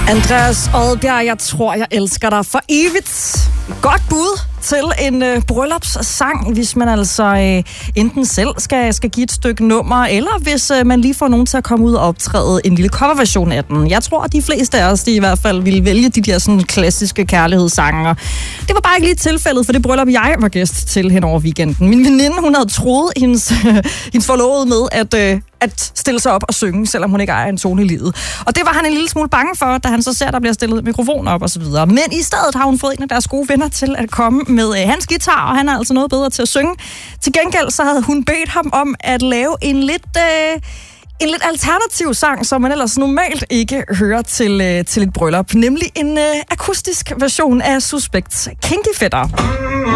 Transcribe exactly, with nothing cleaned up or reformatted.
Andreas Oddbjerg, jeg tror, jeg elsker dig for evigt. Godt bud til en øh, bryllupssang, hvis man altså øh, enten selv skal, skal give et stykke nummer, eller hvis øh, man lige får nogen til at komme ud og optræde en lille coverversion af den. Jeg tror, at de fleste af os, de i hvert fald ville vælge de der sådan klassiske kærlighedssanger. Det var bare ikke lige tilfældet for det bryllup, jeg var gæst til hen over weekenden. Min veninde, hun havde troet hendes, øh, hendes forlovede med at... Øh, at stille sig op og synge, selvom hun ikke ejer en tone i livet. Og det var han en lille smule bange for, da han så ser, der bliver stillet mikrofon op og så videre. Men i stedet har hun fået en af deres gode venner til at komme med øh, hans guitar, og han er altså noget bedre til at synge. Til gengæld så havde hun bedt ham om at lave en lidt... Øh, En lidt alternativ sang, som man ellers normalt ikke hører til, øh, til et bryllup. Nemlig en øh, akustisk version af Suspekt. Kinky Fætter.